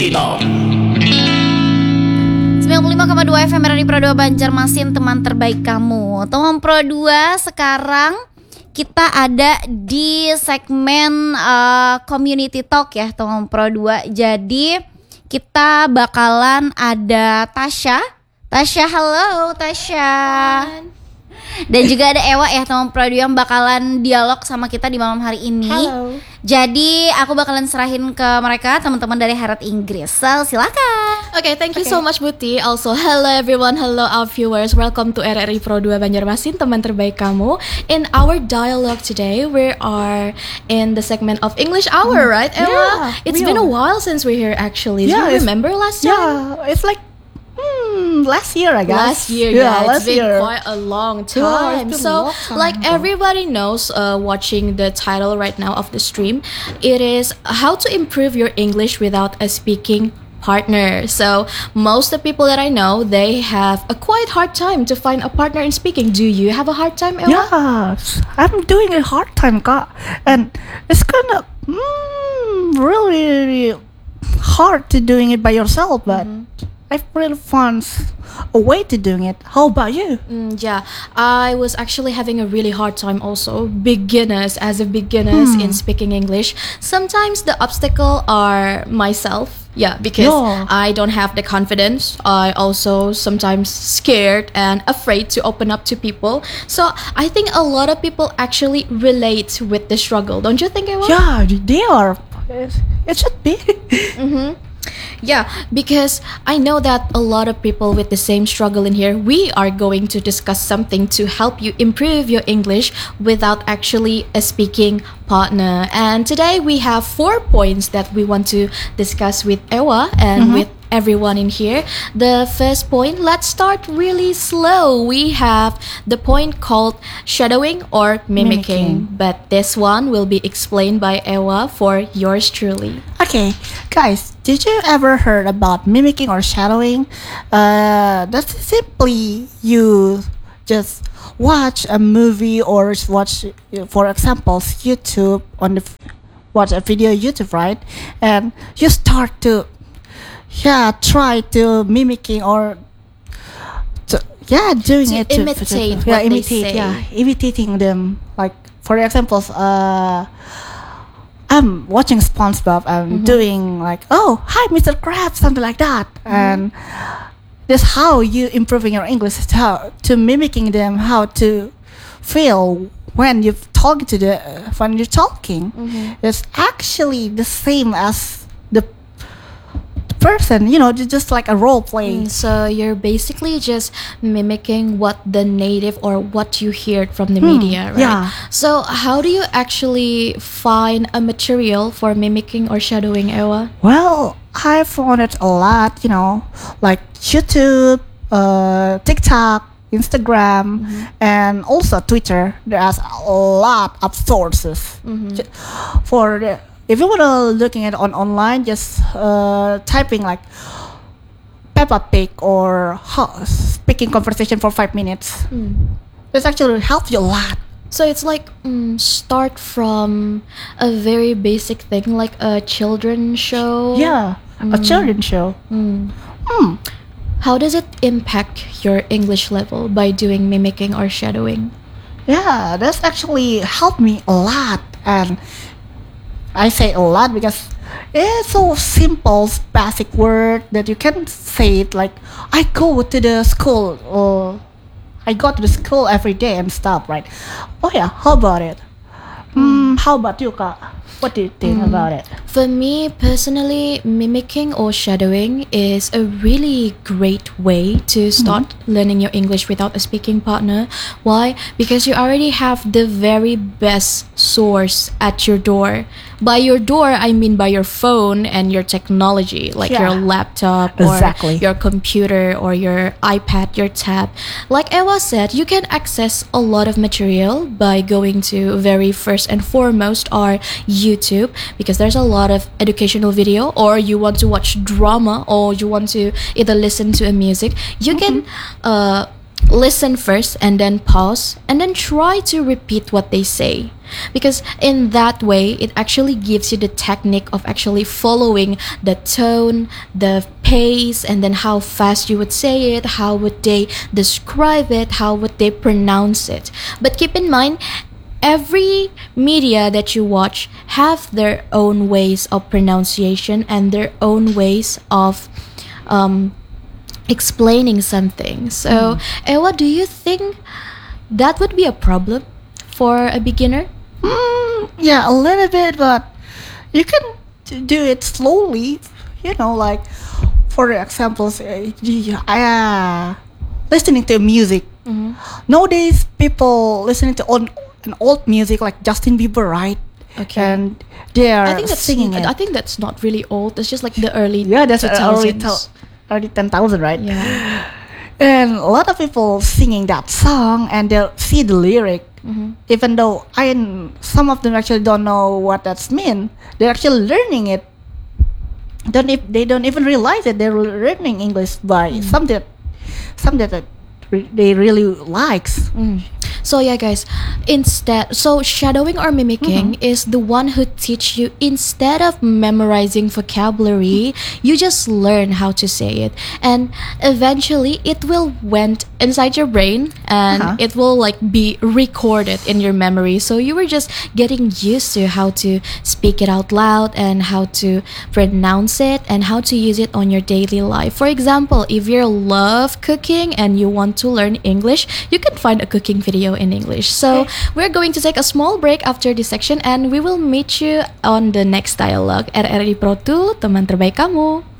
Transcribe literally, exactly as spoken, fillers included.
Community Talk sembilan puluh lima koma dua F M R R I Pro dua Banjarmasin, teman terbaik kamu. Teman Pro dua, sekarang kita ada di segmen uh, Community Talk ya, teman Pro dua. Jadi kita bakalan ada Tasya. Tasya, halo Tasya. Dan juga ada Ewa ya, teman Pro dua, yang bakalan dialog sama kita di malam hari ini. Halo. Jadi aku bakalan serahin ke mereka, teman-teman dari Herald Inggris. So, silakan. Okay, thank you Okay. so much Buti. Also, hello everyone, hello our viewers. Welcome to R R I Pro dua Banjarmasin, teman terbaik kamu. In our dialogue today, we are in the segment of English Hour, right, Ewa? Yeah, It's we been a are. while since we're here actually. Do Yeah, you it's- remember last time? Yeah, it's like hmm, last year, I guess. Last year, yeah, yeah, last it's been year. quite a long Yeah, time. it's been a So, long time like ago. everybody knows, uh, watching the title right now of the stream, it is how to improve your English without a speaking partner. So, most of the people that I know, they have a quite hard time to find a partner in speaking. Do you have a hard time, Ewa? Yes, I'm doing a hard time, Kak, and it's kind of mm, really, really hard to doing it by yourself, but I've really found a way to doing it. How about you? Mm, yeah, I was actually having a really hard time also. Beginners, as a beginners in speaking English, sometimes the obstacle are myself. Yeah, because Yeah. I don't have the confidence. I also sometimes scared and afraid to open up to people. So I think a lot of people actually relate with the struggle. Don't you think, Ewa? Yeah, they are. It should be. Yeah, because I know that a lot of people with the same struggle in here, we are going to discuss something to help you improve your English without actually a speaking partner. And today we have four points that we want to discuss with Ewa and with everyone in here. The first point, let's start really slow. We have the point called shadowing or mimicking, Mimicking. but this one will be explained by Ewa for yours truly. Okay, guys, did you ever heard about mimicking or shadowing? Uh, that's simply you just watch a movie or just watch, uh, for example, YouTube on the f- watch a video YouTube, right? And you start to, yeah, try to mimicking or to, yeah, doing To it to imitate yeah, what they imitate, say. yeah, imitating them. Like for example, uh. I'm watching SpongeBob. I'm doing like, oh, hi, Mister Krabs, something like that, and that's how you improving your English. Is how to mimicking them, how to feel when you talk to the when you're talking. It's actually the same as the person, you know, ju- just like a role play. Mm, So you're basically just mimicking what the native or what you heard from the media, right? yeah. So how do you actually find a material for mimicking or shadowing, Ewa? Well, I found it a lot, you know, like YouTube, uh, TikTok, Instagram, and also Twitter. There's a lot of sources. Ju- For the, if you wanna looking at on online, just uh, typing like Peppa Pig or ho- speaking conversation for five minutes. This actually helps you a lot. So it's like mm, start from a very basic thing, like a children show. Yeah, a children's show. Mm. Hmm. How does it impact your English level by doing mimicking or shadowing? Yeah, that's actually helped me a lot, and I say a lot because it's so simple, basic word that you can say it like I go to the school or I go to the school every day and stuff, right? Oh yeah, how about it? Hmm, how about you, Kak? What do you think about it? For me personally, mimicking or shadowing is a really great way to start learning your English without a speaking partner. Why? Because you already have the very best source at your door. By your door, I mean by your phone and your technology, like your Yeah. laptop or Exactly. your computer or your iPad, your tab. Like Ewa said, you can access a lot of material by going to very first and foremost our YouTube, because there's a lot of educational video, or you want to watch drama, or you want to either listen to a music. You can uh listen first and then pause and then try to repeat what they say. Because in that way, it actually gives you the technique of actually following the tone, the pace, and then how fast you would say it, how would they describe it, how would they pronounce it. But keep in mind, every media that you watch have their own ways of pronunciation and their own ways of um, explaining something. So, Ewa, do you think that would be a problem for a beginner? Mm, yeah, a little bit, but you can t- do it slowly. You know, like for examples, uh, y- uh, listening to music. Nowadays, people listening to on an old music like Justin Bieber, right? Okay. And they are I think that's singing it. I think that's not really old. It's just like the early Yeah, that's two early, thousands. to- early ten thousand, right? Yeah. And a lot of people singing that song and they'll see the lyric. Even though I some of them actually don't know what that's mean, they're actually learning it. Don't if they don't even realize that they're learning English by something, that, something that re- they really likes. So yeah, guys, instead, so shadowing or mimicking is the one who teach you instead of memorizing vocabulary, you just learn how to say it, and eventually it will went inside your brain and Uh-huh. it will like be recorded in your memory. So you were just getting used to how to speak it out loud and how to pronounce it and how to use it on your daily life. For example, if you love cooking and you want to learn English, you can find a cooking video in English. So we're going to take a small break after this section and we will meet you on the next dialogue. R R I Pro two, teman terbaik kamu.